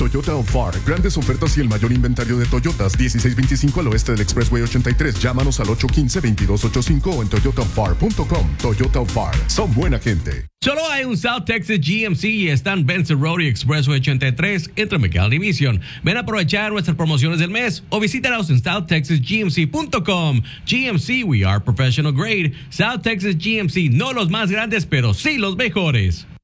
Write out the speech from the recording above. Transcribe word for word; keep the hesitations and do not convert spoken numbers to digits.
Toyota of Far. Grandes ofertas y el mayor inventario de Toyotas. dieciséis veinticinco al oeste del Expressway ochenta y tres. Llámanos al ocho uno cinco, veintidós ochenta y cinco o en toyota of far punto com. Toyota of Far. Son buena gente. Solo hay un South Texas G M C y está en Benson Road y Expressway ochenta y tres entre McAllen y Mission. Ven a aprovechar nuestras promociones del mes o visítanos en south texas g m c punto com. G M C, we are professional grade. South Texas G M C, no los más grandes, pero sí los mejores.